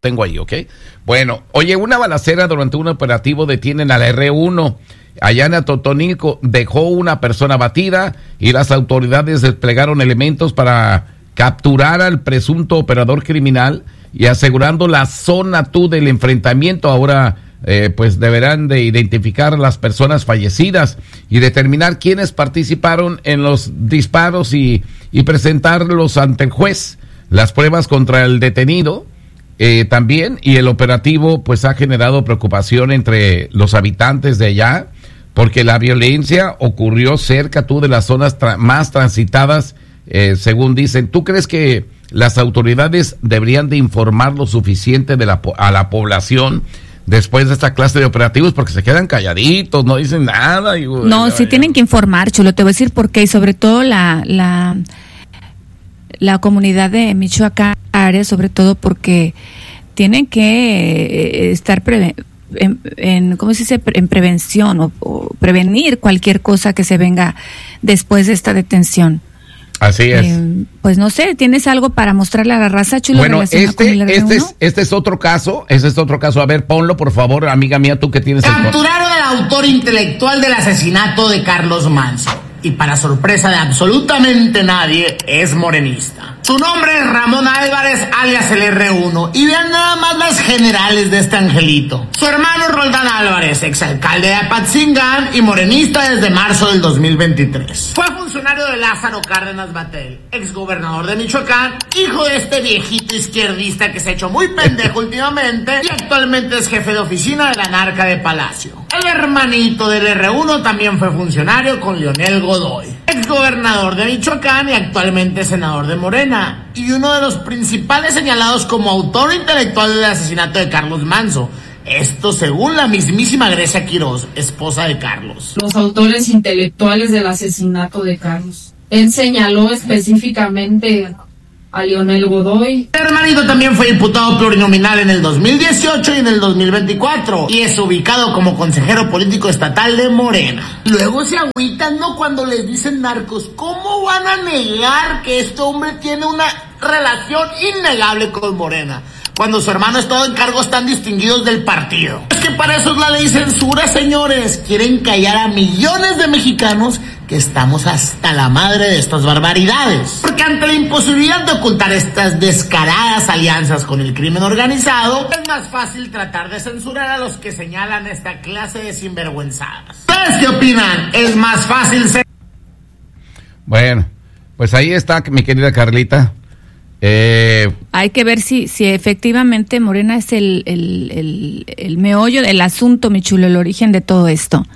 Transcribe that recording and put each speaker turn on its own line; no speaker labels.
tengo ahí, ¿ok? Bueno, oye, una balacera durante un operativo detienen al R1. Allá en Atotonilco dejó una persona abatida y las autoridades desplegaron elementos para capturar al presunto operador criminal y asegurando la zona T del enfrentamiento. Ahora pues deberán de identificar las personas fallecidas y determinar quiénes participaron en los disparos y presentarlos ante el juez. Las pruebas contra el detenido también, y el operativo pues ha generado preocupación entre los habitantes de allá, porque la violencia ocurrió cerca de las zonas más transitadas, según dicen. ¿Tú crees que las autoridades deberían de informar lo suficiente a la población después de esta clase de operativos? Porque se quedan calladitos, no dicen nada.
No, sí tienen que informar, Chulo, te voy a decir por qué, y sobre todo la comunidad de Michoacán, sobre todo porque tienen que estar ¿cómo se dice? En prevención o prevenir cualquier cosa que se venga después de esta detención.
Así es.
Pues no sé, ¿tienes algo para mostrarle a la raza, Chulo?
Bueno, este es otro caso. A ver, ponlo, por favor, amiga mía, tú que tienes
Capturaron al autor intelectual del asesinato de Carlos Manzo. Y para sorpresa de absolutamente nadie, es morenista. Su nombre es Ramón Álvarez, alias el R1. Y vean nada más las generales de este angelito. Su hermano Roldán Álvarez, exalcalde de Apatzingán y morenista desde marzo del 2023. Fue funcionario de Lázaro Cárdenas Batel, exgobernador de Michoacán, hijo de este viejito izquierdista que se ha hecho muy pendejo últimamente y actualmente es jefe de oficina de la narca de Palacio. El hermanito del R1 también fue funcionario con Leonel Godoy, exgobernador de Michoacán y actualmente senador de Morena, y uno de los principales señalados como autor intelectual del asesinato de Carlos Manzo. Esto según la mismísima Grecia Quiroz, esposa de Carlos.
Los autores intelectuales del asesinato de Carlos. Él señaló específicamente a Leonel Godoy.
El hermanito también fue diputado plurinominal en el 2018 y en el 2024 y es ubicado como consejero político estatal de Morena. Luego se agüitan, ¿no?, cuando les dicen narcos. ¿Cómo van a negar que este hombre tiene una relación innegable con Morena cuando su hermano ha estado en cargos tan distinguidos del partido? Es que para eso es la ley censura, señores. Quieren callar a millones de mexicanos que estamos hasta la madre de estas barbaridades. Porque ante la imposibilidad de ocultar estas descaradas alianzas con el crimen organizado, es más fácil tratar de censurar a los que señalan esta clase de sinvergüenzadas. ¿Ustedes qué opinan? ¿Es más fácil ser?
Bueno, pues ahí está, mi querida Carlita.
Hay que ver si efectivamente Morena es el meollo del asunto, mi chulo, el origen de todo esto.